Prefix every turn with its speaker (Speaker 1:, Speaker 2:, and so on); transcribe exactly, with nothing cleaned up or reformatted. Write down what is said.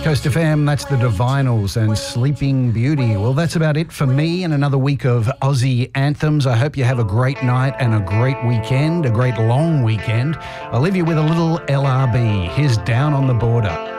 Speaker 1: Coast F M, that's the Divinals and Sleeping Beauty. Well, that's about it for me and another week of Aussie anthems. I hope you have a great night and a great weekend, a great long weekend. I'll leave you with a little L R B. Here's Down on the Border.